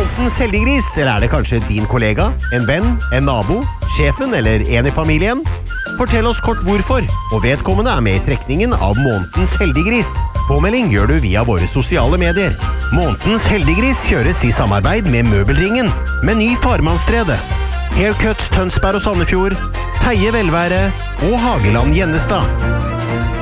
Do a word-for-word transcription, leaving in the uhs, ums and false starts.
månedens heldiggris, eller er det kanskje din kollega, en venn, en nabo, sjefen eller en i familien? Fortell oss kort hvorfor, og vedkommende er med i trekningen av månedens heldiggris. Påmelding gjør du via våre sosiale medier. Månedens heldiggris kjøres i samarbeid med Møbelringen, Meny Farmannstredet, Haircut Tønsberg og Sandefjord, Teie Velvære og Hageland Gjennestad.